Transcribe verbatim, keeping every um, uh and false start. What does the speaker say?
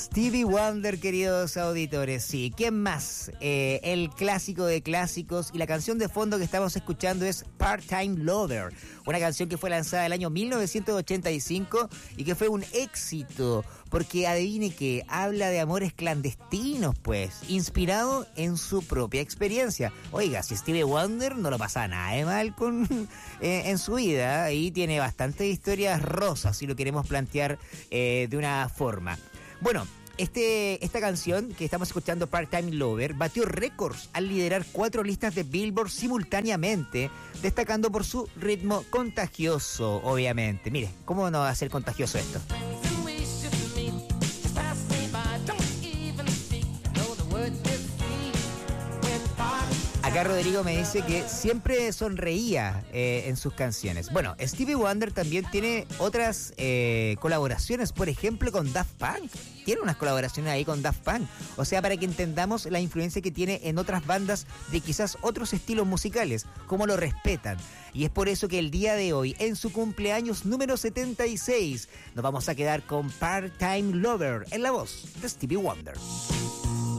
Stevie Wonder, queridos auditores, sí, ¿quién más? Eh, el clásico de clásicos, y la canción de fondo que estamos escuchando es Part-Time Lover, una canción que fue lanzada el año mil novecientos ochenta y cinco y que fue un éxito, porque adivine que habla de amores clandestinos, pues, inspirado en su propia experiencia. Oiga, si Stevie Wonder no lo pasa nada de mal con, eh, en su vida, y tiene bastantes historias rosas, si lo queremos plantear eh, de una forma. Bueno, este, esta canción que estamos escuchando, Part-Time Lover, batió récords al liderar cuatro listas de Billboard simultáneamente, destacando por su ritmo contagioso, obviamente. Mire, ¿cómo no va a ser contagioso esto? Acá Rodrigo me dice que siempre sonreía eh, en sus canciones. Bueno, Stevie Wonder también tiene otras eh, colaboraciones, por ejemplo con Daft Punk. Tiene unas colaboraciones ahí con Daft Punk. O sea, para que entendamos la influencia que tiene en otras bandas de quizás otros estilos musicales, cómo lo respetan. Y es por eso que el día de hoy, en su cumpleaños número setenta y seis, nos vamos a quedar con Part-Time Lover en la voz de Stevie Wonder.